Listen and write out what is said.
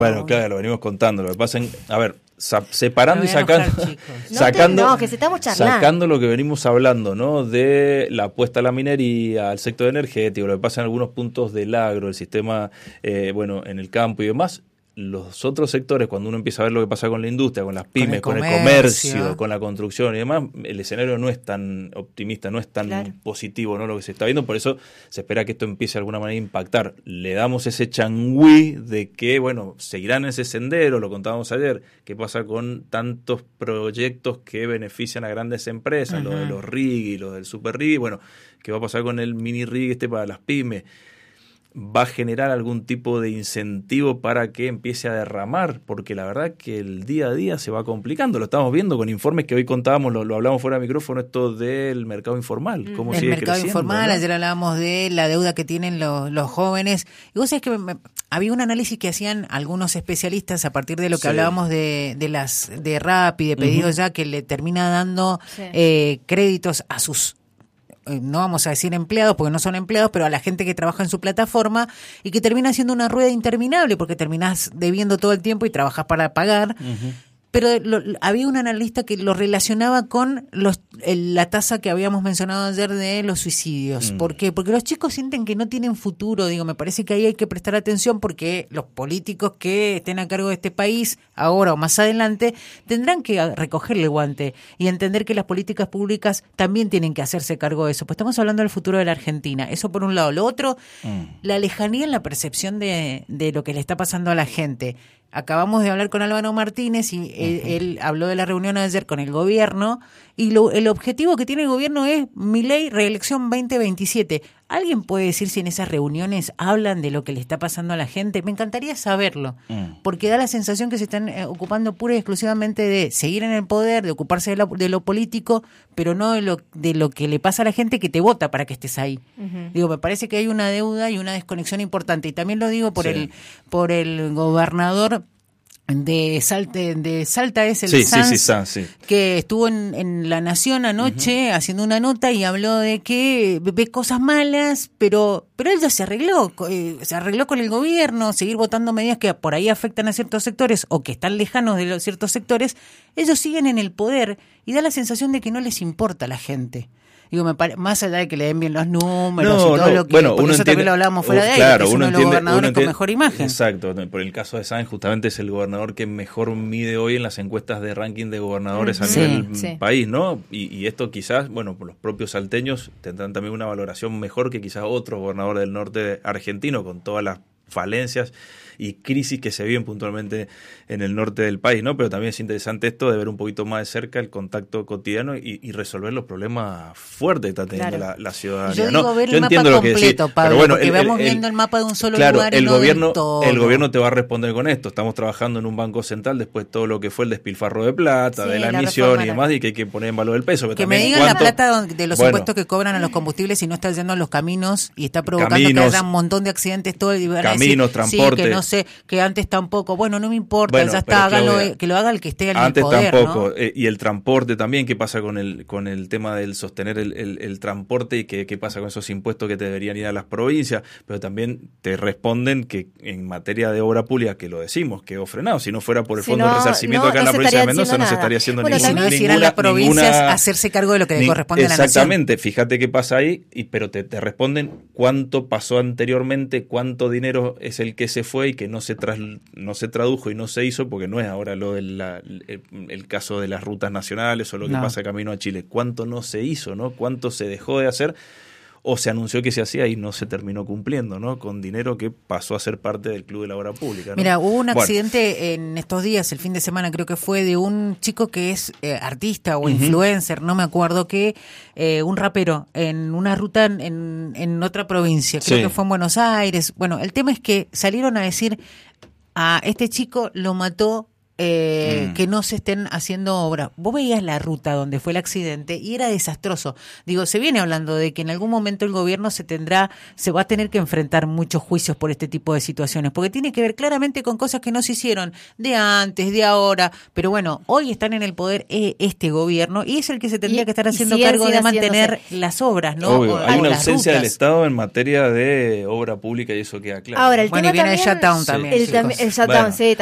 Bueno, claro, lo venimos contando. Lo que pasa a ver, separando y que se estamos charlando. Sacando lo que venimos hablando, ¿no? De la apuesta a la minería, al sector energético, lo que pasa en algunos puntos del agro, el sistema, en el campo y demás. Los otros sectores, cuando uno empieza a ver lo que pasa con la industria, con las pymes, con el comercio, con la construcción y demás, el escenario no es tan optimista, no es tan positivo, ¿no? Lo que se está viendo, por eso se espera que esto empiece de alguna manera a impactar. Le damos ese changüí de que, seguirán ese sendero, lo contábamos ayer, qué pasa con tantos proyectos que benefician a grandes empresas, lo de los RIG y lo del super RIG, qué va a pasar con el mini RIG para las pymes. ¿Va a generar algún tipo de incentivo para que empiece a derramar? Porque la verdad que el día a día se va complicando. Lo estamos viendo con informes que hoy contábamos, lo hablamos fuera de micrófono, esto del mercado informal. ¿Cómo sigue creciendo? El mercado informal, ¿no? Ayer hablábamos de la deuda que tienen los jóvenes. Y vos sabés que había un análisis que hacían algunos especialistas a partir de lo que hablábamos de Rappi, de pedidos ya, que le termina dando créditos a sus, no vamos a decir empleados porque no son empleados, pero a la gente que trabaja en su plataforma y que termina siendo una rueda interminable porque terminás debiendo todo el tiempo y trabajás para pagar. Pero había un analista que lo relacionaba con la tasa que habíamos mencionado ayer de los suicidios. ¿Por qué? Porque los chicos sienten que no tienen futuro. Me parece que ahí hay que prestar atención porque los políticos que estén a cargo de este país, ahora o más adelante, tendrán que recogerle el guante y entender que las políticas públicas también tienen que hacerse cargo de eso. Pues estamos hablando del futuro de la Argentina. Eso por un lado. Lo otro, la lejanía en la percepción de lo que le está pasando a la gente. Acabamos de hablar con Álvaro Martínez y él habló de la reunión ayer con el gobierno y el objetivo que tiene el gobierno es Milei reelección 2027. ¿Alguien puede decir si en esas reuniones hablan de lo que le está pasando a la gente? Me encantaría saberlo, porque da la sensación que se están ocupando pura y exclusivamente de seguir en el poder, de ocuparse de lo político, pero no de lo que le pasa a la gente que te vota para que estés ahí. Me parece que hay una deuda y una desconexión importante. Y también lo digo por el gobernador de Salta es el Sanz, que estuvo en La Nación anoche haciendo una nota y habló de que ve cosas malas, pero él ya se arregló con el gobierno, seguir votando medidas que por ahí afectan a ciertos sectores o que están lejanos de los ciertos sectores, ellos siguen en el poder y da la sensación de que no les importa a la gente. Más allá de que le den bien los números y todo lo que... por eso también lo hablábamos fuera de ahí, que es uno de los gobernadores con mejor imagen. Exacto, por el caso de Sáenz justamente es el gobernador que mejor mide hoy en las encuestas de ranking de gobernadores a nivel país, ¿no? Y esto quizás, por los propios salteños tendrán también una valoración mejor que quizás otros gobernadores del norte argentino, con todas las falencias y crisis que se viven puntualmente en el norte del país, ¿no? Pero también es interesante esto de ver un poquito más de cerca el contacto cotidiano y resolver los problemas fuertes que está teniendo la ciudadanía. Yo digo ver el mapa completo, Pablo, porque vamos viendo el mapa de un solo lugar y no del todo. El gobierno te va a responder con esto. Estamos trabajando en un banco central después de todo lo que fue el despilfarro de plata, de la emisión y demás, y que hay que poner en valor el peso. Pero que me digan la plata de los impuestos que cobran a los combustibles y no está yendo a los caminos y está provocando que haya un montón de accidentes todo el día. Caminos, transporte. Que no sé, que antes tampoco. No me importa, ya está, que lo haga el que esté en el poder. Antes tampoco. ¿No? Y el transporte también, ¿qué pasa con el tema del sostener el transporte y qué pasa con esos impuestos que te deberían ir a las provincias? Pero también te responden que en materia de obra pública, que lo decimos, quedó frenado. Si no fuera por el Fondo de Resarcimiento acá en la provincia de Mendoza, no se estaría haciendo ninguna. Si no decir a las provincias hacerse cargo de lo que le corresponde a la nación. Exactamente, fíjate qué pasa ahí, pero te responden cuánto pasó anteriormente, cuánto dinero es el que se fue y que no se tradujo y no se hizo, porque no es ahora lo del el caso de las rutas nacionales o lo que pasa camino a Chile. ¿Cuánto no se hizo, no? ¿Cuánto se dejó de hacer? O se anunció que se hacía y no se terminó cumpliendo, ¿no? Con dinero que pasó a ser parte del Club de la Obra Pública, ¿no? Mira, hubo un accidente en estos días, el fin de semana creo que fue, de un chico que es artista o influencer, no me acuerdo qué, un rapero, en una ruta en otra provincia, creo que fue en Buenos Aires. Bueno, el tema es que salieron a decir a este chico lo mató que no se estén haciendo obras. Vos veías la ruta donde fue el accidente y era desastroso. Digo, se viene hablando de que en algún momento el gobierno se va a tener que enfrentar muchos juicios por este tipo de situaciones, porque tiene que ver claramente con cosas que no se hicieron de antes, de ahora, pero bueno, hoy están en el poder este gobierno y es el que se tendría que estar haciendo cargo de mantener las obras, ¿no? Obvio, hay una ausencia del Estado en materia de obra pública y eso queda claro. Ahora, el tema y viene también, el shutdown también. El shutdown, sí,